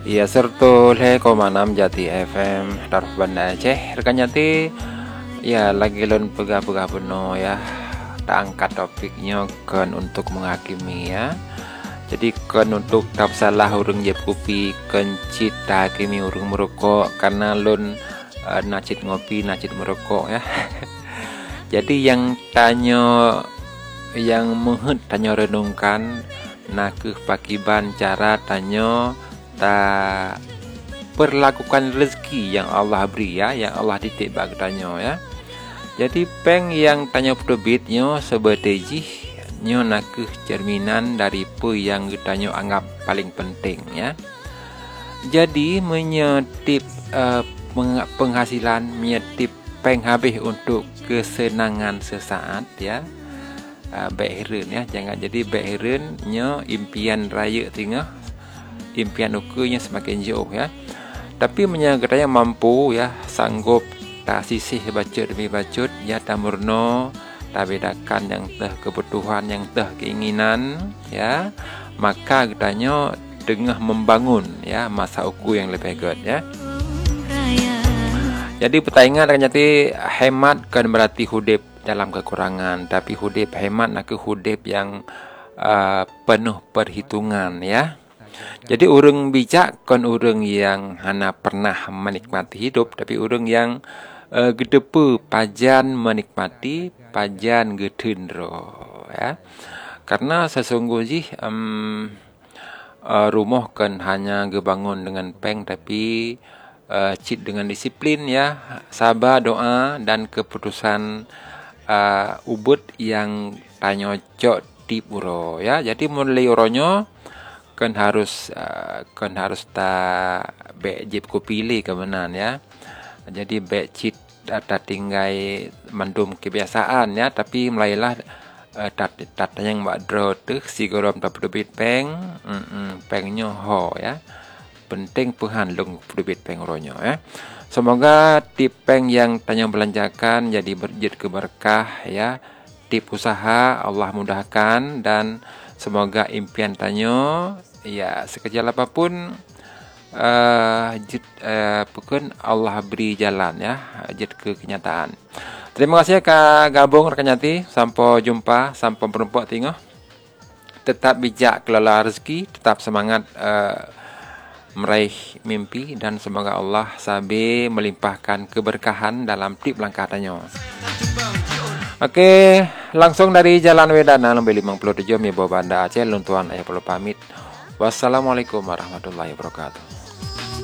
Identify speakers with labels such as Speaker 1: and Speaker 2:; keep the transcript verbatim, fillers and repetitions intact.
Speaker 1: Iya serta le koma enam Jati F M Darf Banda Aceh. Rekan Jati, ya lagi lon pegah-pegah penuh ya. Tak angkat topiknya kan untuk menghakimi ya. Jadi kan untuk tak salah urung jeb kopi kan cita hakimi urung merokok karena lon uh, nacit ngopi nacit merokok ya. Jadi yang tanya yang menghut tanya renungkan nak ke pakiban cara tanya ta perlakukan rezeki yang Allah beri ya, yang Allah titik bagi tanya ya. Jadi peng yang tanya pedobitnya sebeteji nyo nak ke cerminan dari apa yang tanya anggap paling penting ya. Jadi menyetip uh, penghasilan menyetip peng habis untuk kesenangan sesaat ya. Uh, baik heran ya, jangan jadi baik heran nyo impian raya tengah impian ukunya semakin jauh ya. Tapi menyangkatnya mampu ya, sanggup tak sisih bacut demi bacut ya, tak murno tak bedakan yang teh kebutuhan yang teh keinginan ya, maka katanya tengah membangun ya masa uku yang lebih good ya. Jadi pertanyaan akan jadi hemat kan berarti hudip dalam kekurangan, tapi hudip hemat nak ke hudip yang uh, penuh perhitungan ya. Jadi orang bijak kan orang yang hanya pernah menikmati hidup, tapi orang yang uh, gedepe pajan menikmati pajan getendro ya. Karena sesungguhnya um, uh, rumah kan hanya gebangun dengan peng, tapi uh, cit dengan disiplin ya, sabar, doa dan keputusan uh, ubud yang tanyocok di puro ya. Jadi mulai oronyo kan harus uh, kan harus tak baik jip ko pilih kemenan ya. Jadi baik cit tak tinggai mandum kebiasaan ya, tapi mulailah uh, tat tat yang mak draw tu si gorom tak pedubit peng mm pengnya ho ya. Penting puhan lung pedubit peng ronyo ya. Semoga tip peng yang tanya belanjakan jadi berjid keberkah ya. Tip usaha Allah mudahkan dan semoga impian tanyo ya sekejap apapun uh, jid uh, pukun Allah beri jalan ya jid ke kenyataan. Terima kasih Kak gabung rekan Jati. Sampai jumpa, sampai berjumpa tengok. Tetap bijak kelola rezeki, tetap semangat uh, meraih mimpi dan semoga Allah sabi melimpahkan keberkahan dalam tip langkah tanyo. Oke, langsung dari Jalan Wedana nomor lima puluh tujuh Mibo Banda Aceh, Luntuan ayah perlu pamit. Wassalamualaikum warahmatullahi wabarakatuh.